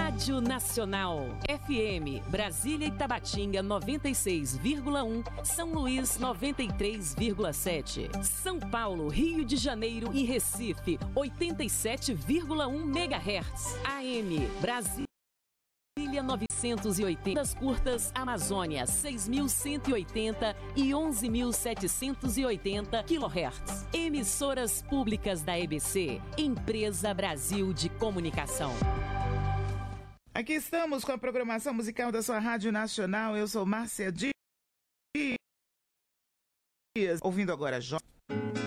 Rádio Nacional, FM, Brasília e Tabatinga 96,1, São Luís 93,7, São Paulo, Rio de Janeiro e Recife 87,1 MHz, AM, Brasília 980, das curtas Amazônia 6.180 e 11.780 kHz. Emissoras públicas da EBC, Empresa Brasil de Comunicação. Aqui estamos com a programação musical da sua Rádio Nacional. Eu sou Márcia Dias. Ouvindo agora Jorge.